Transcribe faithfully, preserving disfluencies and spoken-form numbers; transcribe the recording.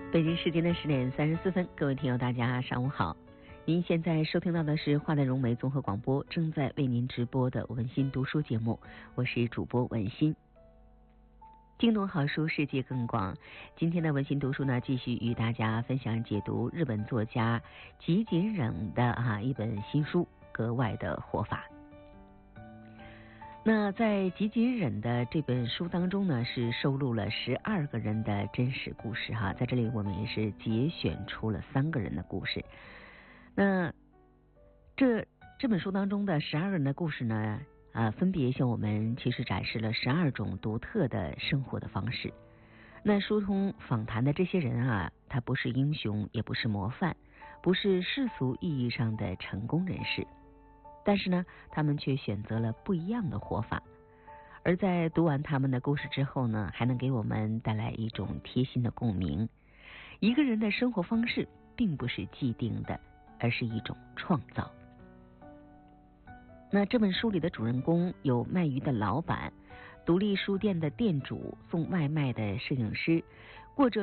北京时间的十点三十四分，各位听友大家上午好。您现在收听到的是华南融媒综合广播正在为您直播的文心读书节目，我是主播文心。精读好书，世界更广。今天的文心读书呢，继续与大家分享解读日本作家吉井忍的啊一本新书《格外的活法》。那在吉井忍的这本书当中呢，是收录了十二个人的真实故事哈，在这里我们也是节选出了三个人的故事。那这这本书当中的十二个人的故事呢，啊，分别向我们其实展示了十二种独特的生活的方式。那书中访谈的这些人啊，他不是英雄，也不是模范，不是世俗意义上的成功人士。但是呢，他们却选择了不一样的活法，而在读完他们的故事之后呢，还能给我们带来一种贴心的共鸣。一个人的生活方式并不是既定的，而是一种创造。那这本书里的主人公有卖鱼的老板、独立书店的店主、送外卖的摄影师，过着